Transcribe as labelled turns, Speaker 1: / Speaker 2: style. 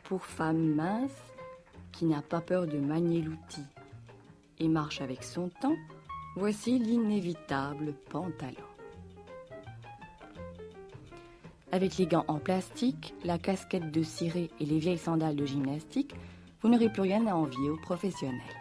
Speaker 1: pour femme mince qui n'a pas peur de manier l'outil et marche avec son temps, voici l'inévitable pantalon. Avec les gants en plastique, la casquette de ciré et les vieilles sandales de gymnastique, vous n'aurez plus rien à envier aux professionnels.